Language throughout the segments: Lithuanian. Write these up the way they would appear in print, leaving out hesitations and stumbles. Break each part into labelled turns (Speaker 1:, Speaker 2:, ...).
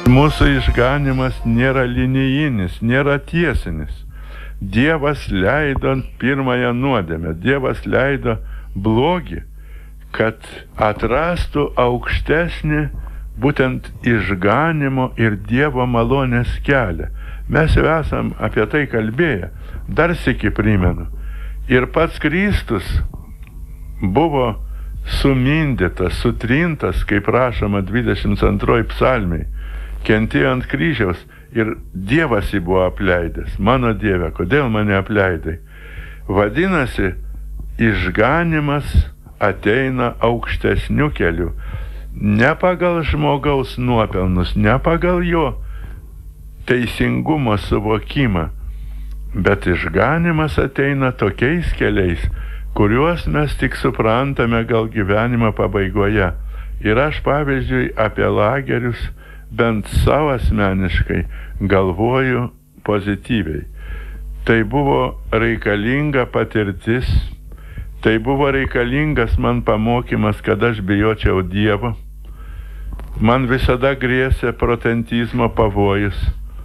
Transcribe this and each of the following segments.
Speaker 1: Mūsų išganimas nėra linijinis, nėra tiesinis. Dievas leido pirmąją nuodėmę, Dievas leido blogį, kad atrastų aukštesnį būtent išganimo ir Dievo malonės kelią. Mes jau esam apie tai kalbėję, dar sykį primenu. Ir pats Kristus buvo sumindytas, sutrintas, kaip rašoma 22 psalmėj, kentėjo ant kryžiaus ir Dievas jį buvo apleidęs. Mano Dieve, kodėl mane apleidai? Vadinasi, išganimas ateina aukštesniu keliu. Ne pagal žmogaus nuopelnus, ne pagal jo teisingumo suvokimą, bet išganimas ateina tokiais keliais, kuriuos mes tik suprantame gal gyvenimo pabaigoje. Ir aš, pavyzdžiui, apie lagerius bent savo asmeniškai galvoju pozityviai. Tai buvo reikalinga patirtis, tai buvo reikalingas man pamokymas, kad aš bijočiau Dievo. Man visada grėsė protestantizmo pavojus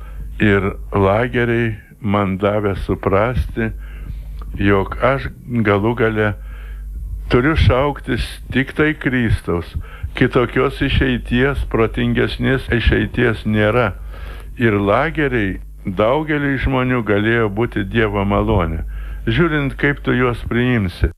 Speaker 1: ir lageriai man davė suprasti, jog aš galų gale turiu šauktis tik tai Kristaus. Kitokios išeities, protingesnės išeities nėra. Ir lageriai daugeliui žmonių galėjo būti Dievo malonė. Žiūrint, kaip tu juos priimsi.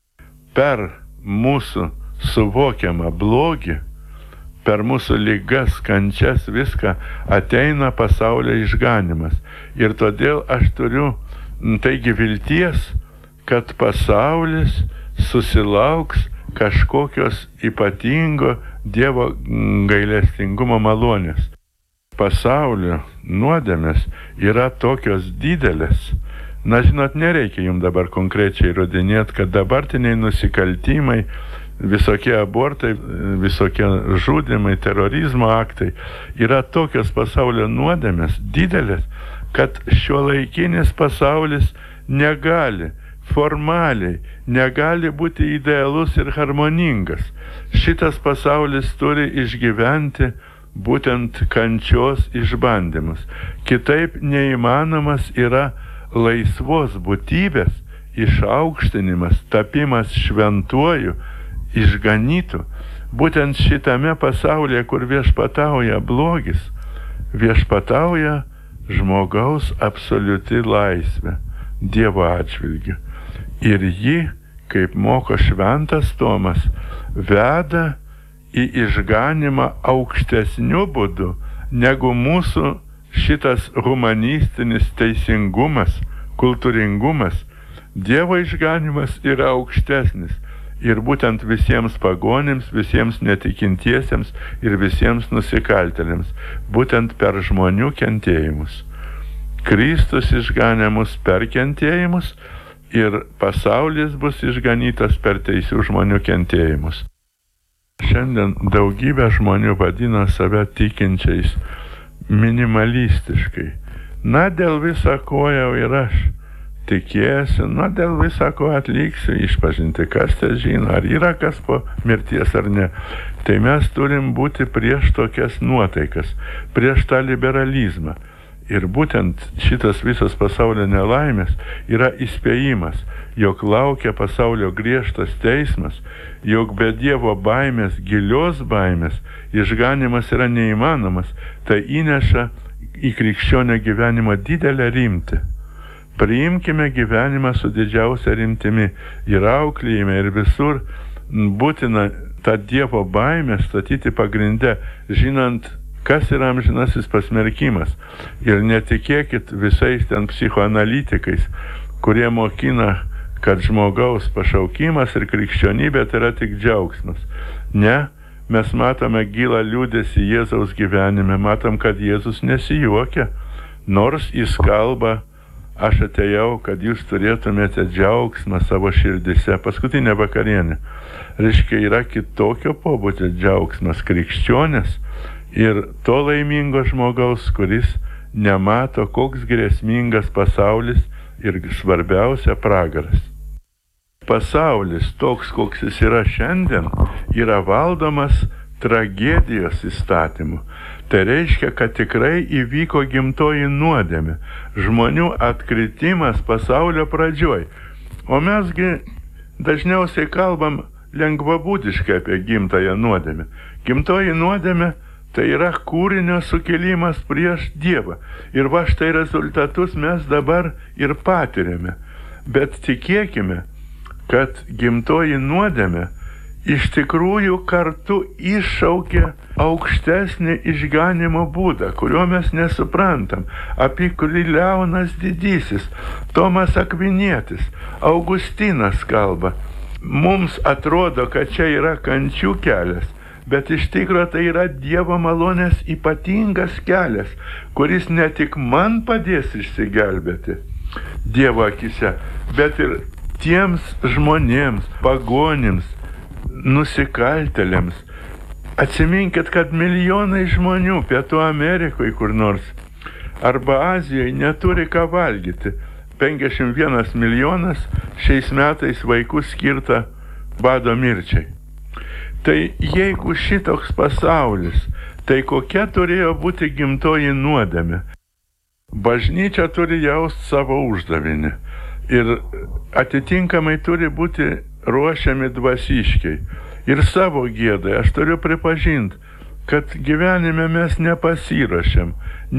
Speaker 1: Per mūsų suvokiamą blogį, per mūsų ligas, kančias, viską ateina pasaulio išganimas. Ir todėl aš turiu, taigi, vilties, kad pasaulis susilauks kažkokios ypatingo Dievo gailestingumo malonės. Pasaulio nuodėmės yra tokios didelės. Na, žinot, nereikia jums dabar konkrečiai įrodinėti, kad dabartiniai nusikaltimai, visokie abortai, visokie žudymai, terorizmo aktai yra tokios pasaulio nuodėmės didelės, kad šiuolaikinis pasaulis negali, formaliai, negali būti idealus ir harmoningas. Šitas pasaulis turi išgyventi būtent kančios išbandymus. Kitaip neįmanomas yra laisvos būtybės išaukštinimas, tapimas šventuoju, išganytu. Būtent šitame pasaulyje, kur viešpatauja blogis, viešpatauja žmogaus absoliuti laisvė Dievo atžvilgiu. Ir ji, kaip moko šventas Tomas, veda į išganimą aukštesniu būdu, negu mūsų šitas humanistinis teisingumas, kultūringumas. Dievo išganimas yra aukštesnis. Ir būtent visiems pagonims, visiems netikintiesiems ir visiems nusikaltėliams. Būtent per žmonių kentėjimus. Kristus išganė mus per kentėjimus ir pasaulis bus išganytas per teisių žmonių kentėjimus. Šiandien daugybė žmonių vadina save tikinčiais minimalistiškai. Na, dėl visa ko jau ir aš tikėsiu, na, dėl visa ko atliksiu išpažinti, kas te žino, ar yra kas po mirties ar ne. Tai mes turim būti prieš tokias nuotaikas, prieš tą liberalizmą. Ir būtent šitas visas pasaulio nelaimės yra įspėjimas, jog laukia pasaulio griežtas teismas, jog be Dievo baimės, gilios baimės, išganimas yra neįmanomas, tai įneša į krikščionio gyvenimą didelę rimtį. Priimkime gyvenimą su didžiausia rimtimi ir auklėjime ir visur būtina tą Dievo baimę statyti pagrinde, žinant, kas yra amžinasis pasmerkimas. Ir netikėkit visais ten psichoanalitikais, kurie mokina, kad žmogaus pašaukimas ir krikščionybė tai yra tik džiaugsmas. Ne, mes matome gilą liūdesį Jėzaus gyvenime, matom, kad Jėzus nesijuokia, nors jis kalba, aš atėjau, kad jūs turėtumėte džiaugsmą savo širdise. Paskutinė vakarienė. Reiškia, yra kitokio pobūdžio džiaugsmas krikščionės, ir to laimingo žmogaus, kuris nemato, koks grėsmingas pasaulis ir svarbiausia pragaras. Pasaulis toks, koks jis yra šiandien, yra valdomas tragedijos įstatymu. Tai reiškia, kad tikrai įvyko gimtoji nuodėmė, žmonių atkritimas pasaulio pradžioj. O mesgi dažniausiai kalbam lengvabūdiškai apie gimtąją nuodėmę. Gimtoji nuodėmė tai yra kūrinio sukėlimas prieš Dievą. Ir va štai rezultatus mes dabar ir patiriame. Bet tikėkime, kad gimtoji nuodėmė iš tikrųjų kartu iššaukia aukštesnį išganimo būdą, kurio mes nesuprantam, apie kurį Leonas Didysis, Tomas Akvinietis, Augustinas kalba. Mums atrodo, kad čia yra kančių kelias, bet iš tikrųjų tai yra Dievo malonės ypatingas kelias, kuris ne tik man padės išsigelbėti Dievo akise, bet ir tiems žmonėms, pagonims, nusikaltėliams. Atsiminkit, kad milijonai žmonių Pietų Amerikoje kur nors arba Azijoje neturi ką valgyti. 51 milijonas šiais metais vaikų skirta bado mirčiai. Tai jeigu šitoks pasaulis, tai kokia turėjo būti gimtoji nuodėmė? Bažnyčia turi jaust savo uždavinį ir atitinkamai turi būti ruošiami dvasiškiai. Ir savo gėdai aš turiu pripažinti, kad gyvenime mes nepasiruošiam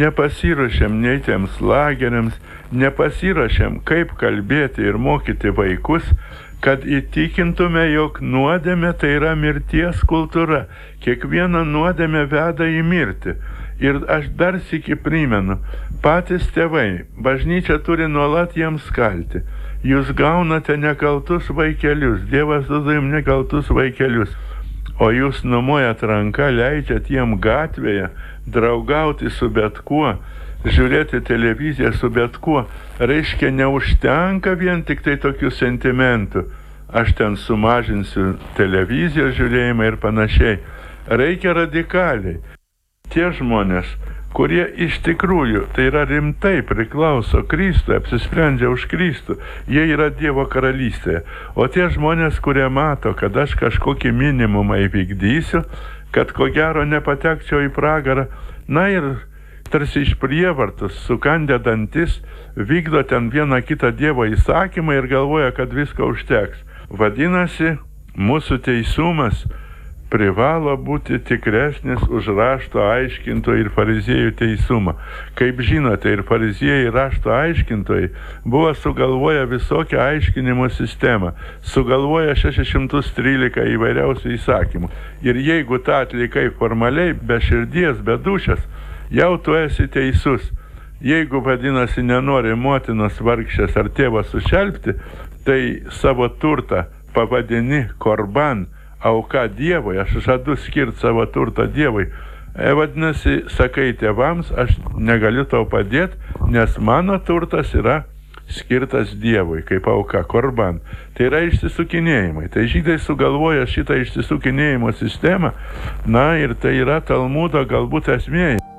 Speaker 1: nei tiems lageriams, nepasiruošiam, kaip kalbėti ir mokyti vaikus, kad įtikintume, jog nuodėmė tai yra mirties kultūra. Kiekviena nuodėmė veda į mirtį. Ir aš dar sykį primenu, patys tėvai, bažnyčia turi nuolat jiems kalti. Jūs gaunate nekaltus vaikelius, Dievas duoda jums nekaltus vaikelius, o jūs numojat ranką, leidžiat jiem gatvėje draugauti su bet kuo, žiūrėti televiziją su bet kuo. Reiškia, neužtenka vien tik tai tokių sentimentų. Aš ten sumažinsiu televizijos žiūrėjimą ir panašiai. Reikia radikaliai. Tie žmonės, kurie iš tikrųjų, tai yra rimtai priklauso Kristui, apsisprendžia už Kristų, jie yra Dievo karalystėje. O tie žmonės, kurie mato, kad aš kažkokį minimumą įvykdysiu, kad ko gero nepatekčiau į pragarą, na ir tarsi iš prievartos, sukandę dantis, vykdo ten vieną kitą Dievo įsakymą ir galvoja, kad visko užteks. Vadinasi, mūsų teisumas privalo būti tikresnis už rašto aiškintojų ir fariziejų teisumą. Kaip žinote, ir fariziejai, ir rašto aiškintojai buvo sugalvoję visokią aiškinimo sistemą, sugalvoję 613 įvairiausių įsakymų. Ir jeigu tą atlikai formaliai, be širdies, be dūšios, jau tu esi teisus. Jeigu, vadinasi, nenori motinos vargšės ar tėvą sušelpti, tai savo turtą pavadini korban, auka Dievui, aš žadu skirti savo turtą Dievui. Vadinasi, sakai tėvams, aš negaliu tau padėti, nes mano turtas yra skirtas Dievui, kaip auka, korban. Tai yra išsisukinėjimai. Tai žydai sugalvoja šitą išsisukinėjimo sistemą, na ir tai yra Talmudo galbūt esmė.